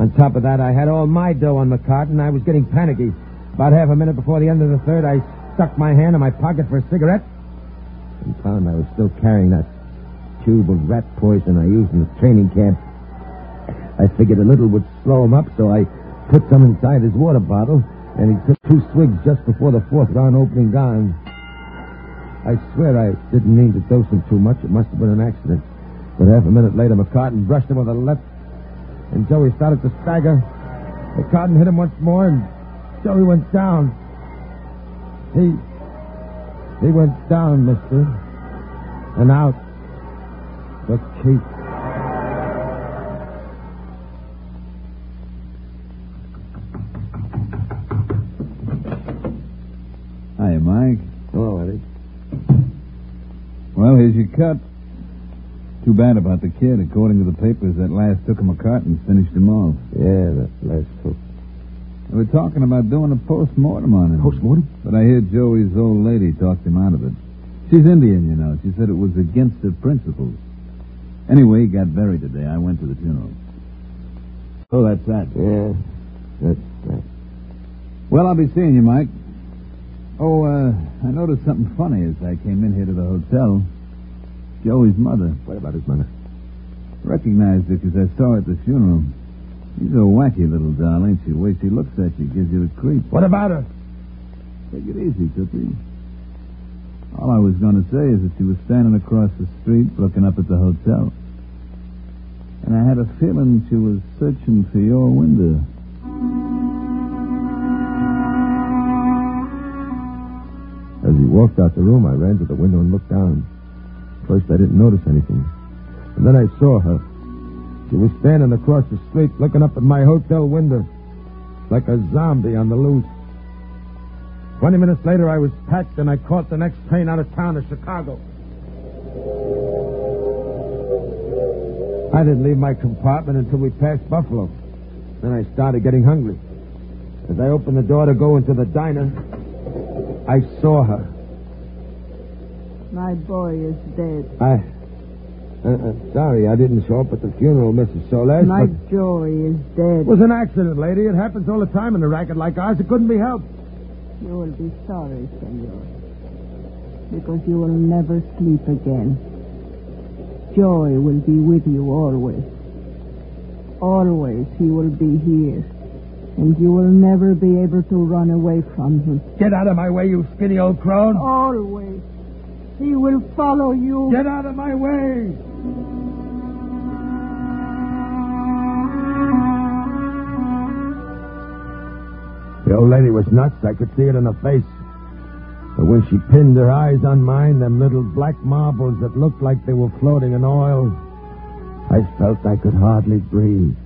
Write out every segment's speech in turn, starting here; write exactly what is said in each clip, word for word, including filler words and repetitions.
On top of that, I had all my dough on the cart, and I was getting panicky. About half a minute before the end of the third, I stuck my hand in my pocket for a cigarette and found I was still carrying that tube of rat poison I used in the training camp. I figured a little would slow him up, so I put some inside his water bottle, and he took two swigs just before the fourth round opening gong. I swear I didn't mean to dose him too much. It must have been an accident. But half a minute later, McCartan brushed him with a left, and Joey started to stagger. McCartan hit him once more, and Joey went down. He... He went down, mister. And out. The keep. Hiya, Mike. Hello, Eddie. Well, here's your cut. Too bad about the kid. According to the papers, that last took him a cart and finished him off. Yeah, that last took. They were talking about doing a post-mortem on him. Post-mortem? But I hear Joey's old lady talked him out of it. She's Indian, you know. She said it was against her principles. Anyway, he got buried today. I went to the funeral. Oh, that's that. Yeah, that's that. Well, I'll be seeing you, Mike. Oh, uh, I noticed something funny as I came in here to the hotel. Joey's mother. What about his mother? Recognized her because I saw her at the funeral. She's a wacky little doll, ain't she? The way she looks at you gives you the creep. What about her? Take it easy, Tootsie. All I was going to say is that she was standing across the street looking up at the hotel. And I had a feeling she was searching for your window. As he walked out the room, I ran to the window and looked down. First, I didn't notice anything. And then I saw her. She was standing across the street looking up at my hotel window like a zombie on the loose. Twenty minutes later, I was packed and I caught the next train out of town to Chicago. I didn't leave my compartment until we passed Buffalo. Then I started getting hungry. As I opened the door to go into the diner, I saw her. My boy is dead. I... Uh, uh, sorry, I didn't show up at the funeral, Missus Soles. My but... Joey is dead. It was an accident, lady. It happens all the time in a racket like ours. It couldn't be helped. You will be sorry, senor, because you will never sleep again. Joy will be with you always. Always he will be here, and you will never be able to run away from him. Get out of my way, you skinny old crone. Always. He will follow you. Get out of my way. The old lady was nuts. I could see it in her face. But when she pinned her eyes on mine, them little black marbles that looked like they were floating in oil, I felt I could hardly breathe.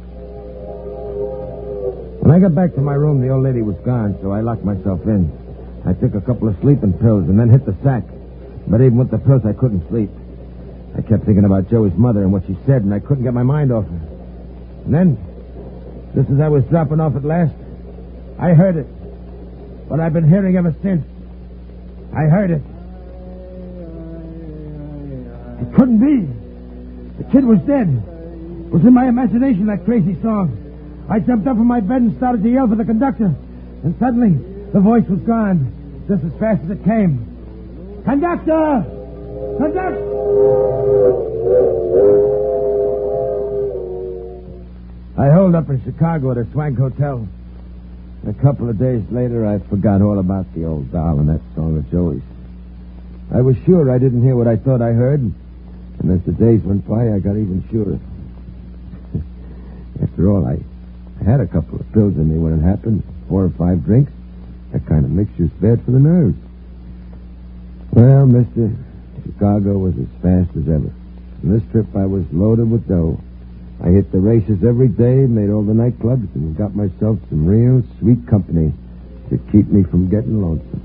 When I got back to my room, the old lady was gone, so I locked myself in. I took a couple of sleeping pills and then hit the sack. But even with the pills, I couldn't sleep. I kept thinking about Joey's mother and what she said, and I couldn't get my mind off her. And then, just as I was dropping off at last, I heard it. What I've been hearing ever since. I heard it. It couldn't be. The kid was dead. It was in my imagination, that crazy song. I jumped up from my bed and started to yell for the conductor. And suddenly, the voice was gone, just as fast as it came. Conductor! Conductor! I holed up in Chicago at a swank hotel. A couple of days later, I forgot all about the old doll and that song of Joey's. I was sure I didn't hear what I thought I heard, and as the days went by, I got even surer. After all, I, I had a couple of pills in me when it happened, four or five drinks. That kind of mixture's bad for the nerves. Well, mister, Chicago was as fast as ever. And this trip, I was loaded with dough. I hit the races every day, made all the nightclubs, and got myself some real sweet company to keep me from getting lonesome.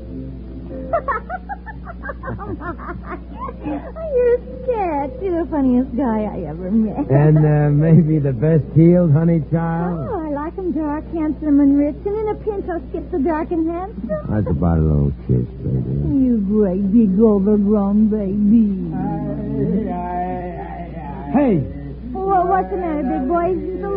You're a scat. You're the funniest guy I ever met. And uh, maybe the best healed, honey child? Oh, I like him dark, handsome, and rich. And in a pinch, I'll skip the dark and handsome. How's about a little kiss, baby? You great big overgrown baby. Hey! Well, what's the matter, big boy?